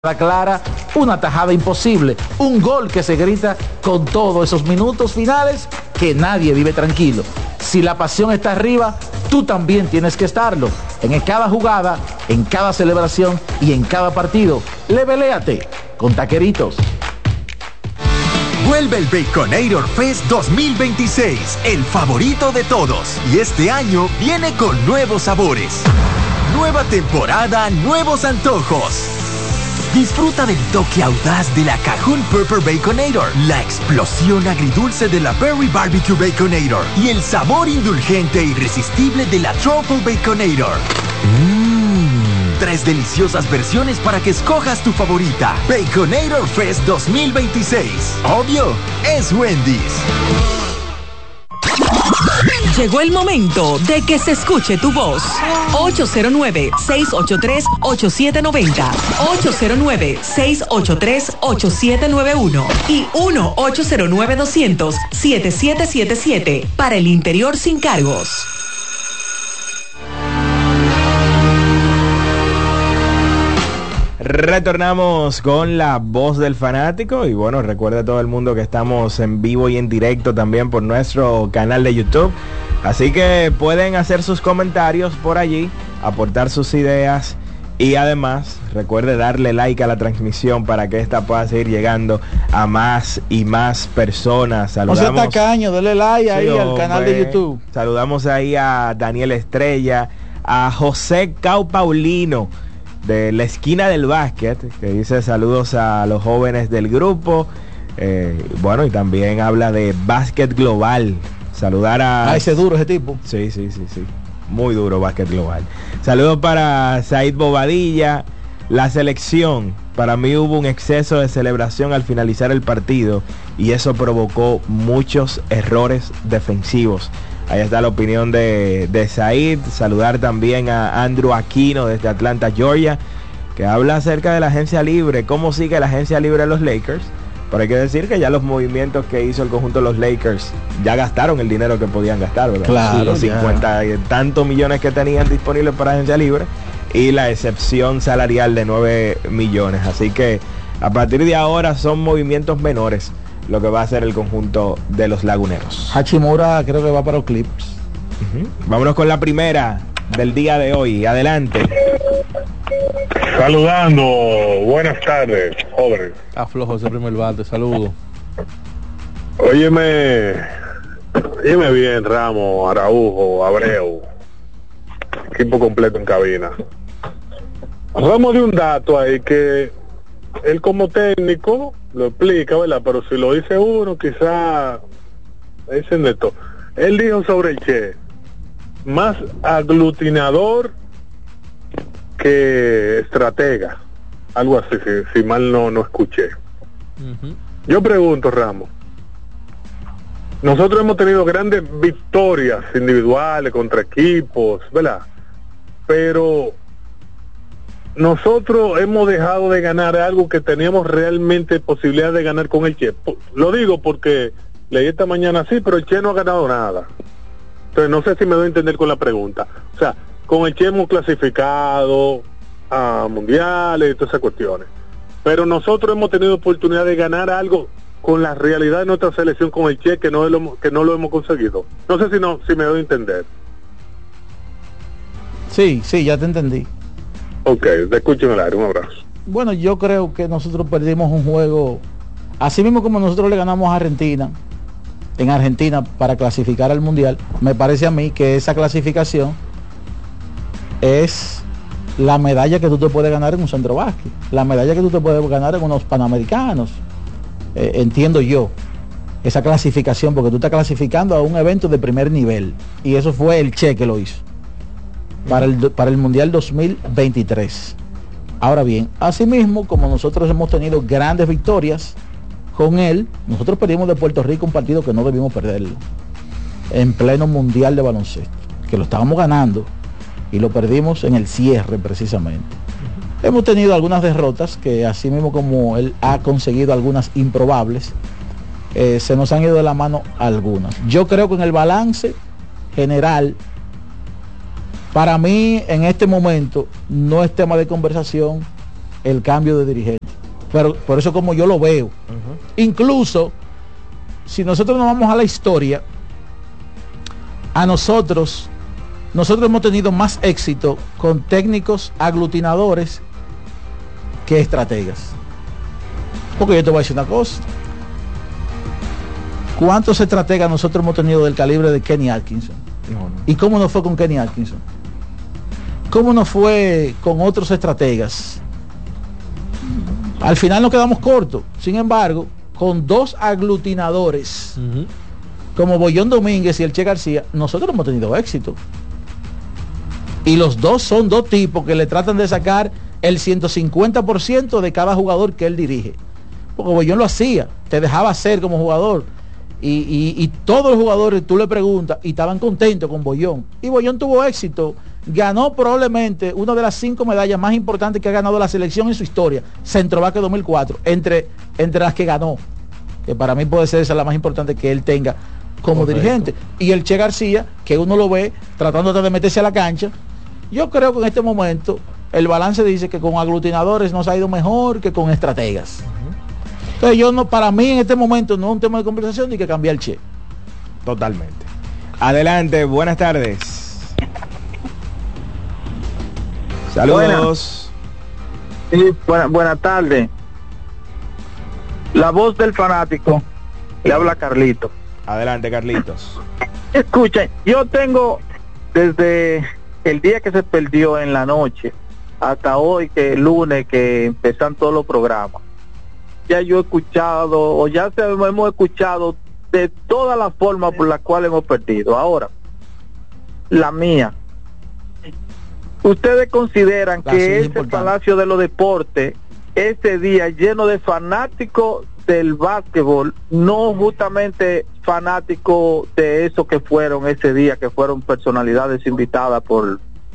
clara, una tajada imposible, un gol que se grita con todos esos minutos finales que nadie vive tranquilo. Si la pasión está arriba, tú también tienes que estarlo. En cada jugada, en cada celebración y en cada partido, leveléate con Taqueritos. Vuelve el Baconator Fest 2026, el favorito de todos. Y este año viene con nuevos sabores. Nueva temporada, nuevos antojos. Disfruta del toque audaz de la Cajun Pepper Baconator, la explosión agridulce de la Berry Barbecue Baconator y el sabor indulgente e irresistible de la Truffle Baconator. Tres deliciosas versiones para que escojas tu favorita. Baconator Fest 2026. Obvio, es Wendy's. Llegó el momento de que se escuche tu voz. 809-683-8790, 809-683-8791 y 1-809-200-7777 para el interior sin cargos. Retornamos con la voz del fanático y bueno, recuerda a todo el mundo que estamos en vivo y en directo también por nuestro canal de YouTube, así que pueden hacer sus comentarios por allí, aportar sus ideas y además recuerde darle like a la transmisión para que esta pueda seguir llegando a más y más personas. Saludamos, no sea tacaño, dale like ahí al canal de YouTube. Saludamos ahí a Daniel Estrella, a José Cao Paulino de la esquina del básquet, que dice saludos a los jóvenes del grupo, bueno, y también habla de básquet global. Saludar a... ese duro ese tipo. Sí, muy duro básquet global. Saludos para Said Bobadilla. La selección, para mí hubo un exceso de celebración al finalizar el partido y eso provocó muchos errores defensivos. Ahí está la opinión de Said. Saludar también a Andrew Aquino desde Atlanta, Georgia, que habla acerca de la agencia libre, cómo sigue la agencia libre de los Lakers. Pero hay que decir que ya los movimientos que hizo el conjunto de los Lakers ya gastaron el dinero que podían gastar, ¿verdad? Claro, los 50 y tantos millones que tenían disponibles para agencia libre y la excepción salarial de 9 millones. Así que a partir de ahora son movimientos menores lo que va a hacer el conjunto de los laguneros. Hachimura creo que va para los Clippers. Vámonos con la primera del día de hoy. Adelante. Saludando, buenas tardes, jóvenes. Aflojo ese primer bate, saludo. Óyeme bien, Ramos, Araujo, Abreu, equipo completo en cabina. Ramos de un dato ahí que él como técnico lo explica, ¿verdad? Pero si lo dice uno, quizá dicen de todo. Él dijo sobre el Che, más aglutinador que estratega, algo así, si mal no escuché. Yo pregunto, Ramos, nosotros hemos tenido grandes victorias individuales contra equipos, ¿verdad? Pero nosotros hemos dejado de ganar algo que teníamos realmente posibilidad de ganar con el Che. Lo digo porque leí esta mañana sí, pero el Che no ha ganado nada. Entonces no sé si me doy a entender con la pregunta. O sea, con el Che hemos clasificado a mundiales y todas esas cuestiones, pero nosotros hemos tenido oportunidad de ganar algo con la realidad de nuestra selección con el Che que no lo hemos conseguido. No sé si me doy a entender. Sí, ya te entendí. Ok, te escucho en el aire, un abrazo. Bueno, yo creo que nosotros perdimos un juego, así mismo como nosotros le ganamos a Argentina, en Argentina para clasificar al mundial. Me parece a mí que esa clasificación es la medalla que tú te puedes ganar en un centro básquet, la medalla que tú te puedes ganar en unos panamericanos, entiendo yo, esa clasificación, porque tú estás clasificando a un evento de primer nivel, y eso fue el Che que lo hizo para el mundial 2023. Ahora bien, asimismo, como nosotros hemos tenido grandes victorias con él, nosotros perdimos de Puerto Rico un partido que no debimos perderlo, en pleno mundial de baloncesto, que lo estábamos ganando y lo perdimos en el cierre precisamente. Hemos tenido algunas derrotas que así mismo como él ha conseguido algunas improbables, se nos han ido de la mano algunas. Yo creo que en el balance general Para mí, en este momento, no es tema de conversación el cambio de dirigente. Pero por eso como yo lo veo. Incluso, si nosotros nos vamos a la historia, a nosotros hemos tenido más éxito con técnicos aglutinadores que estrategas. Porque yo te voy a decir una cosa. ¿Cuántos estrategas nosotros hemos tenido del calibre de Kenny Atkinson? No. ¿Y cómo nos fue con Kenny Atkinson? ¿Cómo nos fue con otros estrategas? Al final nos quedamos cortos. Sin embargo, con dos aglutinadores como Bollón Domínguez y el Che García, nosotros hemos tenido éxito. Y los dos son dos tipos que le tratan de sacar el 150% de cada jugador que él dirige. Porque Bollón lo hacía, te dejaba hacer como jugador. Y todos los jugadores tú le preguntas y estaban contentos con Bollón. Y Bollón tuvo éxito. Ganó probablemente una de las 5 medallas más importantes que ha ganado la selección en su historia, Centrovaque 2004, entre las que ganó, que para mí puede ser esa la más importante que él tenga como dirigente. Y el Che García, que uno lo ve tratando de meterse a la cancha. Yo creo que en este momento el balance dice que con aglutinadores nos ha ido mejor que con estrategas. Entonces yo no, para mí en este momento no es un tema de conversación ni que cambiar el Che. Totalmente. Adelante, buenas tardes. Saludos. Sí, buenas tardes. La voz del fanático. Le habla Carlito. Adelante, Carlitos. Escuchen, yo tengo desde el día que se perdió en la noche hasta hoy, que el lunes que empiezan todos los programas, ya yo he escuchado, o ya hemos escuchado de todas las formas por las cuales hemos perdido. Ahora, la mía. ¿Ustedes consideran que ese Palacio de los Deportes, ese día lleno de fanáticos del básquetbol, no justamente fanáticos de eso que fueron ese día, que fueron personalidades invitadas por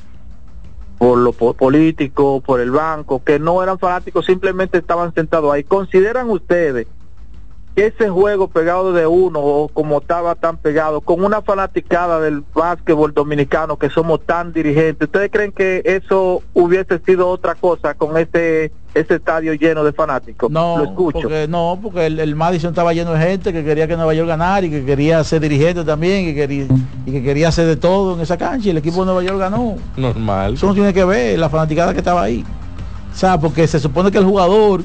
los políticos, por el banco, que no eran fanáticos, simplemente estaban sentados ahí? ¿Consideran ustedes que ese juego pegado de uno, o como estaba tan pegado, con una fanaticada del básquetbol dominicano que somos tan dirigentes, ustedes creen que eso hubiese sido otra cosa con ese estadio lleno de fanáticos? No, lo escucho. Porque el Madison estaba lleno de gente que quería que Nueva York ganara y que quería ser dirigente también, y que quería hacer de todo en esa cancha, y el equipo de Nueva York ganó. Normal. Eso no tiene que ver la fanaticada que estaba ahí. O sea, porque se supone que el jugador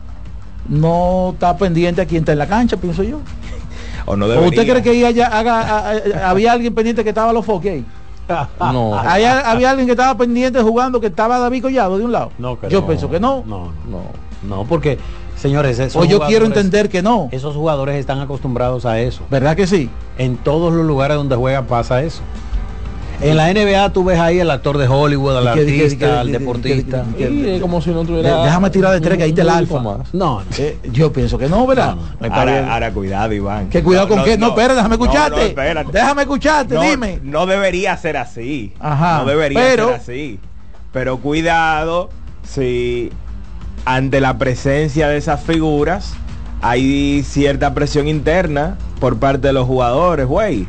no está pendiente a quien está en la cancha, pienso yo. ¿O no debería? ¿O usted cree que había alguien pendiente que estaba a los foques ahí? No. Había alguien que estaba pendiente jugando, que estaba David Collado de un lado. No, yo pienso que no. No, porque, señores, o yo quiero entender que no. Esos jugadores están acostumbrados a eso. ¿Verdad que sí? En todos los lugares donde juegan pasa eso. En la NBA tú ves ahí al actor de Hollywood, al artista, al deportista. Y como si no tuviera... Déjame tirar de tres, que ahí te el alfa. No. Yo pienso que no, ¿verdad? Ahora cuidado, Iván. ¿Qué cuidado con qué? No, espera, déjame escucharte. Espérate. Déjame escucharte, dime. No debería ser así. Ajá. No debería ser así. Pero cuidado si ante la presencia de esas figuras hay cierta presión interna por parte de los jugadores, güey.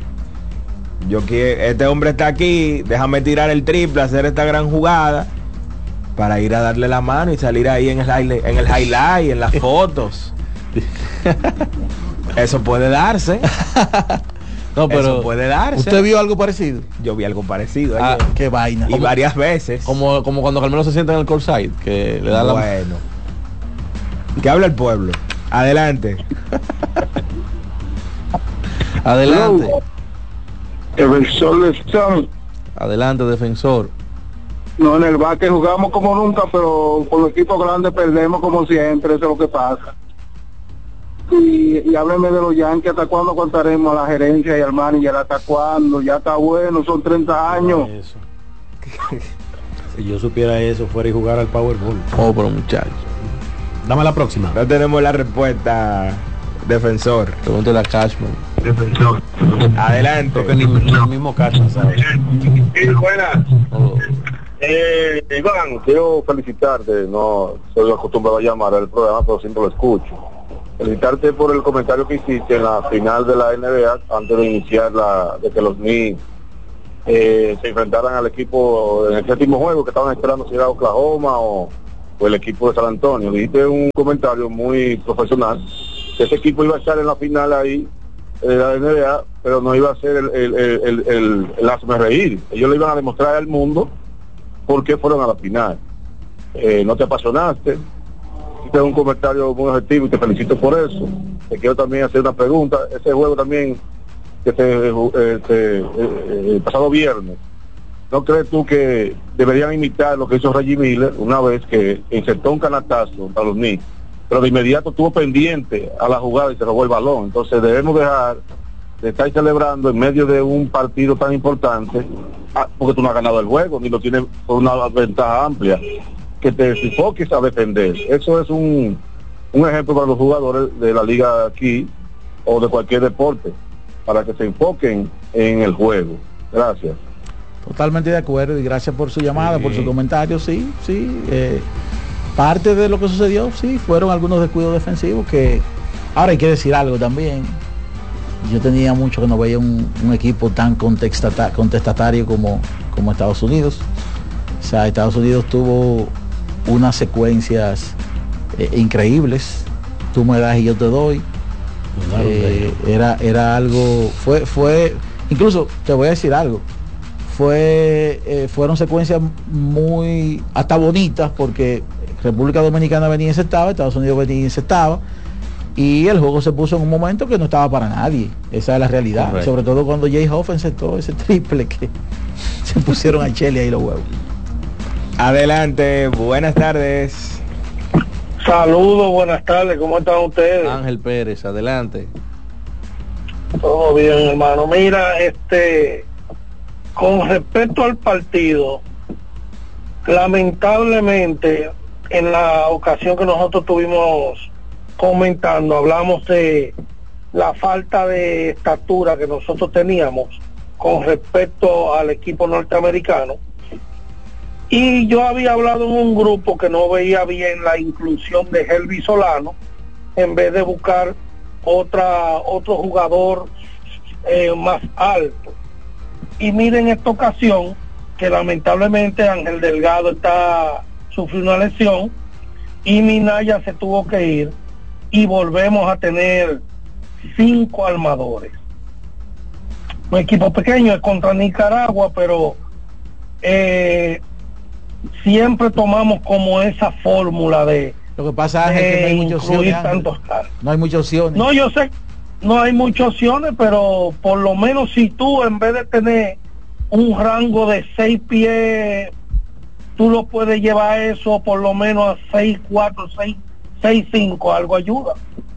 Este hombre está aquí, déjame tirar el triple, hacer esta gran jugada para ir a darle la mano y salir ahí en el highlight, en las fotos. Eso puede darse. No, pero eso puede darse. ¿Usted vio algo parecido? Yo vi algo parecido. Qué vaina. Y varias veces. Como cuando Carmelo se sienta en el courtside, que le da Bueno. Que habla el pueblo. Adelante. Adelante. Defensor de San. Adelante, defensor. No, en el básquet jugamos como nunca, pero con los equipos grandes perdemos como siempre, eso es lo que pasa. Y hábleme de los Yankees, ¿hasta cuándo contaremos a la gerencia y al manager? ¿Hasta cuándo? Ya está bueno, son 30 años. Si yo supiera eso, fuera y jugar al Powerball. Oh, pero muchachos. Dame la próxima. No tenemos la respuesta, defensor. Pregúntale a Cashman. Defensor. Adelante. Creo que ni el mismo Cashman sabe. Buenas. Oh. Iván, quiero felicitarte, no soy acostumbrado a llamar al programa, pero siempre lo escucho. Felicitarte por el comentario que hiciste en la final de la NBA, antes de iniciar de que los Knicks se enfrentaran al equipo en el séptimo juego, que estaban esperando si era Oklahoma o o el equipo de San Antonio. Dijiste un comentario muy profesional, que ese equipo iba a estar en la final ahí de la NBA, pero no iba a ser el hazme reír. Ellos le iban a demostrar al mundo por qué fueron a la final. No te apasionaste, hiciste un comentario muy objetivo y te felicito por eso. Te quiero también hacer una pregunta. Ese juego también que el pasado viernes, ¿no crees tú que deberían imitar lo que hizo Reggie Miller una vez que insertó un canatazo para los Knicks, pero de inmediato estuvo pendiente a la jugada y se robó el balón? Entonces debemos dejar de estar celebrando en medio de un partido tan importante, porque tú no has ganado el juego, ni lo tienes por una ventaja amplia, que te enfoques a defender. Eso es un ejemplo para los jugadores de la liga aquí, o de cualquier deporte, para que se enfoquen en el juego. Gracias. Totalmente de acuerdo, y gracias por su llamada, por su comentario. Sí, parte de lo que sucedió, sí, fueron algunos descuidos defensivos que, ahora hay que decir algo también. Yo tenía mucho que no veía un equipo tan contestatario como Estados Unidos. O sea, Estados Unidos tuvo unas secuencias increíbles. Tú me das y yo te doy. Era algo, fue incluso te voy a decir algo, fueron secuencias muy hasta bonitas, porque República Dominicana venía y se estaba, Estados Unidos venía y se estaba, y el juego se puso en un momento que no estaba para nadie. Esa es la realidad. Correcto. Sobre todo cuando Jay Hoffen aceptó ese triple que se pusieron a Chile ahí los huevos. Adelante, buenas tardes. Saludos, buenas tardes, ¿cómo están ustedes? Ángel Pérez, adelante. Todo bien, hermano. Mira, con respecto al partido, lamentablemente, en la ocasión que nosotros estuvimos comentando, hablamos de la falta de estatura que nosotros teníamos con respecto al equipo norteamericano. Y yo había hablado en un grupo que no veía bien la inclusión de Helvi Solano, en vez de buscar otro jugador más alto. Y miren esta ocasión, que lamentablemente Ángel Delgado sufrió una lesión, y Minaya se tuvo que ir, y volvemos a tener 5 armadores. Un equipo pequeño, es contra Nicaragua, pero siempre tomamos como esa fórmula de lo que pasa es que no hay muchas opciones, no hay muchas opciones. No, yo sé, no hay muchas opciones, pero por lo menos si tú, en vez de tener un rango de 6 pies, tú lo puedes llevar eso por lo menos a 6'4", 6'5", algo ayuda.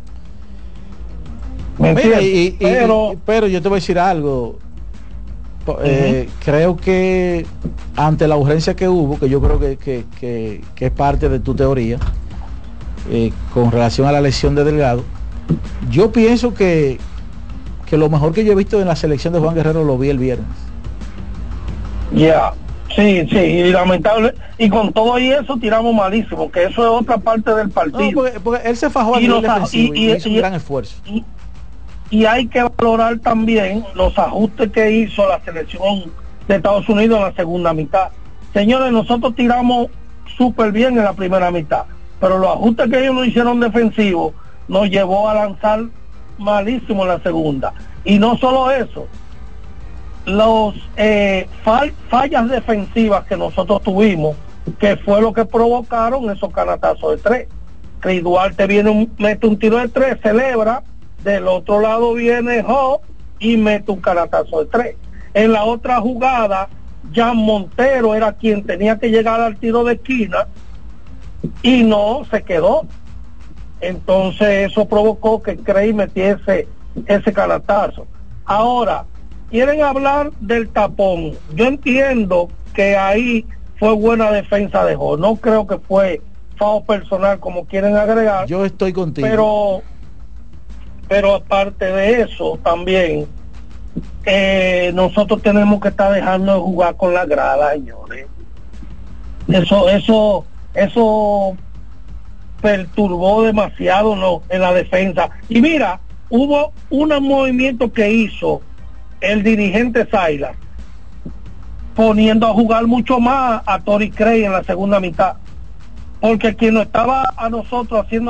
¿Me entiendes? Pero yo te voy a decir algo. Creo que ante la urgencia que hubo, que yo creo que es parte de tu teoría, con relación a la lesión de Delgado, yo pienso que lo mejor que yo he visto en la selección de Juan Guerrero lo vi el viernes. Sí, y lamentable, y con todo y eso tiramos malísimo, que eso es otra parte del partido. No, porque él se fajó a nivel defensivo y hizo un gran esfuerzo. Y hay que valorar también los ajustes que hizo la selección de Estados Unidos en la segunda mitad. Señores, nosotros tiramos súper bien en la primera mitad, pero los ajustes que ellos nos hicieron defensivos nos llevó a lanzar malísimo en la segunda. Y no solo eso, los fallas defensivas que nosotros tuvimos, que fue lo que provocaron esos canatazos de 3. Chris Duarte mete un tiro de 3, celebra. Del otro lado viene Ho y mete un canatazo de 3. En la otra jugada, Jan Montero era quien tenía que llegar al tiro de esquina y no se quedó. Entonces eso provocó que Cray metiese ese canatazo. Ahora, quieren hablar del tapón. Yo entiendo que ahí fue buena defensa de Ho. No creo que fue foul personal como quieren agregar. Yo estoy contigo. Pero aparte de eso también nosotros tenemos que estar dejando de jugar con la grada, señores. Eso perturbó demasiado en la defensa. Y mira, hubo un movimiento que hizo el dirigente Saila, poniendo a jugar mucho más a Torrey Craig en la segunda mitad. porque quien nos estaba a nosotros haciendo